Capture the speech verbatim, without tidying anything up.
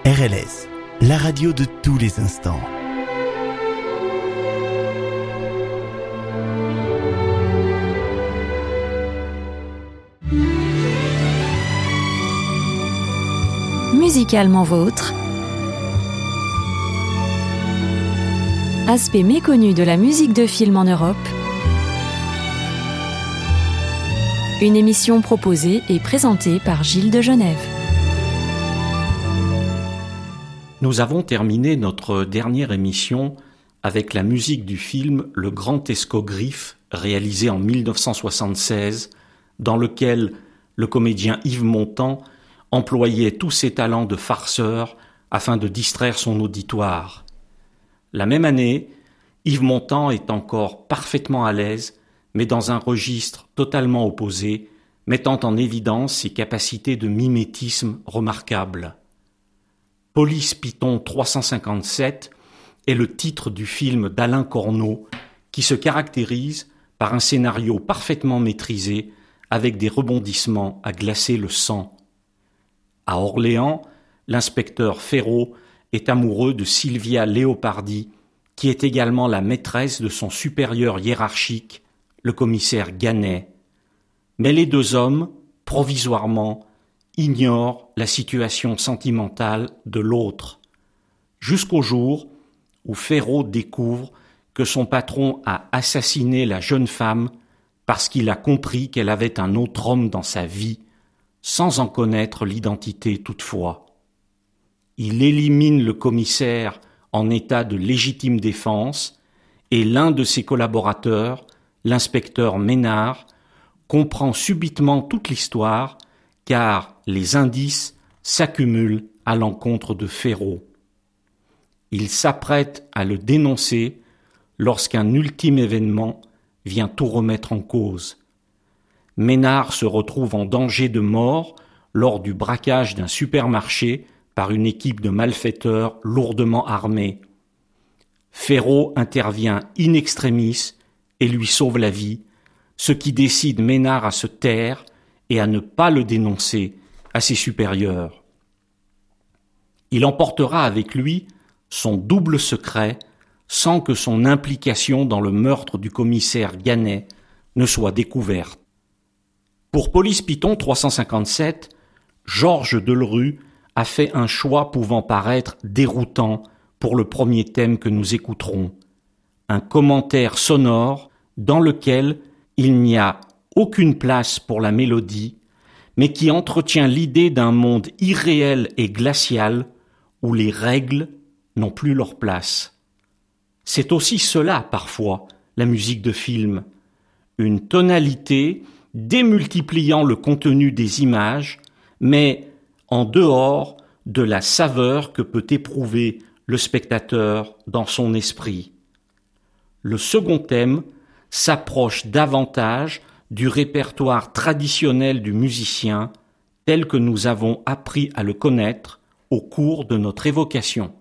R L S, la radio de tous les instants. Musicalement vôtre. Aspect méconnu de la musique de film en Europe. Une émission proposée et présentée par Gilles de Genève. Nous avons terminé notre dernière émission avec la musique du film Le Grand Escogriffe, réalisé en mille neuf cent soixante-seize, dans lequel le comédien Yves Montand employait tous ses talents de farceur afin de distraire son auditoire. La même année, Yves Montand est encore parfaitement à l'aise, mais dans un registre totalement opposé, mettant en évidence ses capacités de mimétisme remarquables. Police Python trois cent cinquante-sept est le titre du film d'Alain Corneau, qui se caractérise par un scénario parfaitement maîtrisé, avec des rebondissements à glacer le sang. À Orléans, l'inspecteur Ferraud est amoureux de Sylvia Léopardi, qui est également la maîtresse de son supérieur hiérarchique, le commissaire Gannet. Mais les deux hommes, provisoirement, ignorent la situation sentimentale de l'autre, jusqu'au jour où Ferraud découvre que son patron a assassiné la jeune femme parce qu'il a compris qu'elle avait un autre homme dans sa vie, sans en connaître l'identité toutefois. Il élimine le commissaire en état de légitime défense et l'un de ses collaborateurs, l'inspecteur Ménard, comprend subitement toute l'histoire car les indices s'accumulent à l'encontre de Ferraud. Il s'apprête à le dénoncer lorsqu'un ultime événement vient tout remettre en cause. Ménard se retrouve en danger de mort lors du braquage d'un supermarché par une équipe de malfaiteurs lourdement armés. Ferraud intervient in extremis et lui sauve la vie, ce qui décide Ménard à se taire et à ne pas le dénoncer à ses supérieurs. Il emportera avec lui son double secret sans que son implication dans le meurtre du commissaire Gannet ne soit découverte. Pour Police Python trois cent cinquante-sept, Georges Delerue a fait un choix pouvant paraître déroutant pour le premier thème que nous écouterons. Un commentaire sonore dans lequel il n'y a aucune place pour la mélodie, mais qui entretient l'idée d'un monde irréel et glacial où les règles n'ont plus leur place. C'est aussi cela, parfois, la musique de film. Une tonalité démultipliant le contenu des images, mais en dehors de la saveur que peut éprouver le spectateur dans son esprit. Le second thème s'approche davantage du répertoire traditionnel du musicien tel que nous avons appris à le connaître au cours de notre évocation.